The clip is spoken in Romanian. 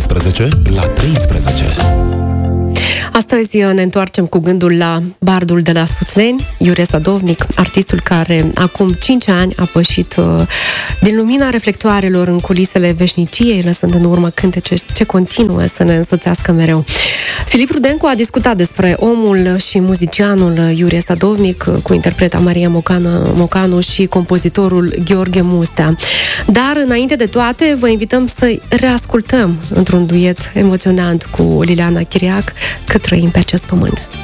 11 la 13. Astăzi ne întoarcem cu gândul la bardul de la Susleni, Iurie Sadovnic, artistul care acum 5 ani a pășit din lumina reflectoarelor în culisele veșniciei, lăsând în urmă cântece ce continuă să ne însoțească mereu. Filip Rudencu a discutat despre omul și muzicianul Iurie Sadovnic cu interpreta Maria Mocanu și compozitorul Gheorghe Mustea. Dar, înainte de toate, vă invităm să reascultăm într-un duet emoționant cu Liliana Chiriac Cât trăim pe acest pământ.